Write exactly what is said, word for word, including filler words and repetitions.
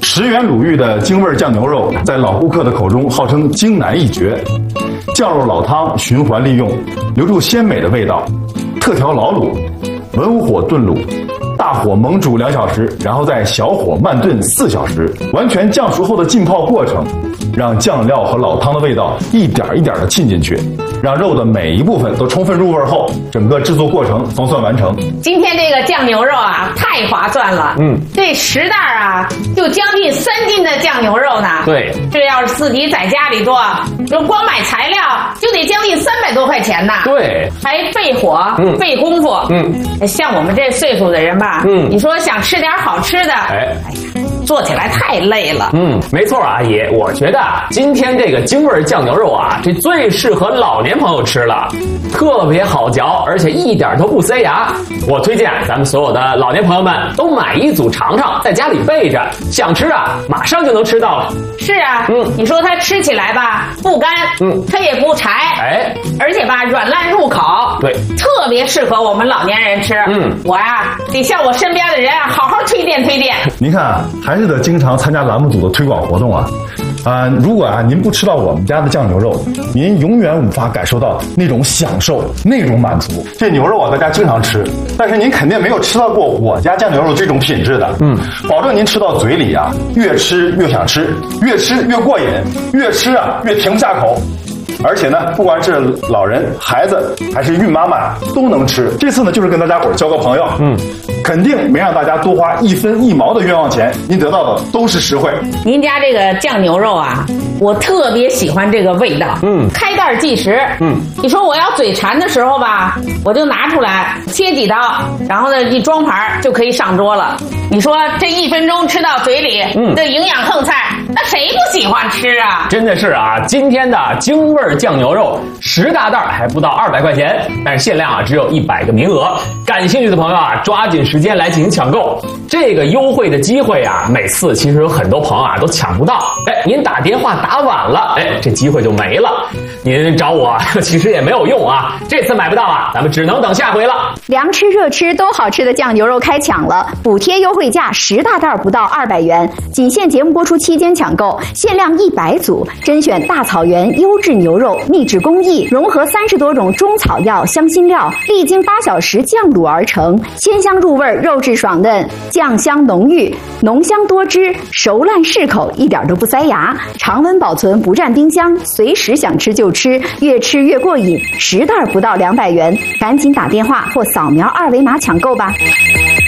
十元鲁豫的京味酱牛肉，在老顾客的口中号称京南一绝。酱肉老汤循环利用，留住鲜美的味道。特调老卤，文火炖卤，大火猛煮两小时，然后在小火慢炖四小时，完全酱熟后的浸泡过程，让酱料和老汤的味道一点一点的沁进去，让肉的每一部分都充分入味后，整个制作过程总算完成。 今天这个酱牛肉啊，太划算了。嗯，这十袋啊，就将近三斤的酱牛肉呢。 对， 这要是自己在家里做，就光买材料就得将近三百多块钱呢。 对， 还费火，嗯，费功夫。嗯，像我们这岁数的人吧，嗯，你说想吃点好吃的，哎。做起来太累了。 嗯，没错啊，阿姨，我觉得啊，今天这个京味酱牛肉啊，这最适合老年朋友吃了，特别好嚼，而且一点都不塞牙。我推荐咱们所有的老年朋友们都买一组尝尝，在家里备着，想吃啊，马上就能吃到了。 是啊，嗯，你说它吃起来吧，不干，嗯，它也不柴，哎，而且吧，软烂入口， 对， 特别适合我们老年人吃。嗯，我呀，得向我身边的人啊，好好推荐推荐。 您看啊，还是得经常参加栏目组的推广活动啊。啊、呃，如果啊您不吃到我们家的酱牛肉，您永远无法感受到那种享受，那种满足。这牛肉啊，大家经常吃，但是您肯定没有吃到过我家酱牛肉这种品质的。嗯，保证您吃到嘴里啊，越吃越想吃，越吃越过瘾，越吃啊越停不下口。而且呢，不管是老人、孩子还是孕妈妈都能吃。这次呢，就是跟大家伙交个朋友，嗯，肯定没让大家多花一分一毛的冤枉钱，您得到的都是实惠。 您家这个酱牛肉啊，我特别喜欢这个味道，嗯，开袋即食，嗯，你说我要嘴馋的时候吧，我就拿出来切几刀，然后呢一装盘就可以上桌了。你说这一分钟吃到嘴里，嗯，这营养横菜，那谁不喜欢吃啊？ 真的是啊，今天的京味酱牛肉十大袋还不到二百块钱，但是限量啊只有一百个名额，感兴趣的朋友啊抓紧时间来进行抢购。这个优惠的机会啊，每次其实有很多朋友啊都抢不到。哎，您打电话打晚了，哎，这机会就没了。您找我其实也没有用啊，这次买不到啊，咱们只能等下回了。 凉吃热吃都好吃的酱牛肉开抢了，补贴优惠价十大袋不到二百元，仅限节目播出期间抢购，限量一百组，甄选大草原优质牛肉，秘制工艺，融合三十多种中草药、香辛料，历经八小时酱卤而成，鲜香入味，肉质爽嫩，酱香浓郁，浓香多汁，熟烂适口，一点都不塞牙，常温保存，不占冰箱，随时想吃就吃，越吃越过瘾。十袋不到两百元，赶紧打电话或扫描二维码抢购吧。